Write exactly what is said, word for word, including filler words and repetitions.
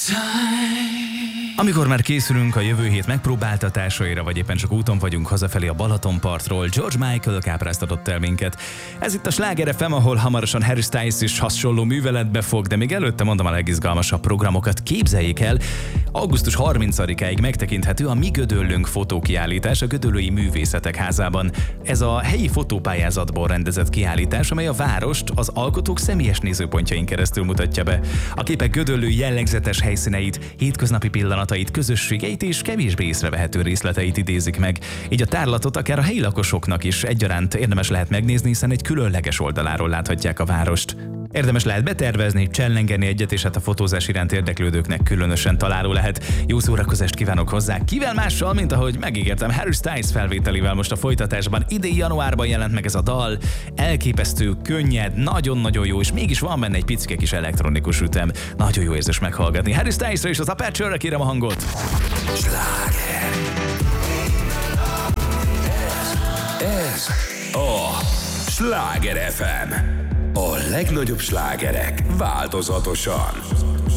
Amikor már készülünk a jövő hét megpróbáltatásaira, vagy éppen csak úton vagyunk hazafelé a Balatonpartról, George Michael kápráztatott el minket. Ez itt a Sláger ef em, ahol hamarosan Harry Styles is hasonló műveletbe fog, de még előtte mondom a legizgalmasabb programokat. Képzeljék el, augusztus harmincadikáig megtekinthető a Mi Gödöllőnk fotókiállítás a Gödöllői Művészetek Házában. Ez a helyi fotópályázatból rendezett kiállítás, amely a várost az alkotók személyes nézőpontjain keresztül mutatja be. A képek Gödöllő jellegzetes helyszíneit, hétköznapi pillanatait, közösségeit és kevésbé észrevehető részleteit idézik meg. Így a tárlatot akár a helyi lakosoknak is egyaránt érdemes lehet megnézni, hiszen egy különleges oldaláról láthatják a várost. Érdemes lehet betervezni, csellengeni egyet, és hát a fotózás iránt érdeklődőknek különösen találó lehet. Jó szórakozást kívánok hozzá, kivel mással, mint ahogy megígértem, Harry Styles felvételével most a folytatásban. Idei januárban jelent meg ez a dal, elképesztő, könnyed, nagyon-nagyon jó, és mégis van benne egy picike kis elektronikus ütem. Nagyon jó érzés meghallgatni. Harry Stylesra és az Aperture-re kérem a hangot. Sláger. Ez a Sláger ef em. A legnagyobb slágerek változatosan.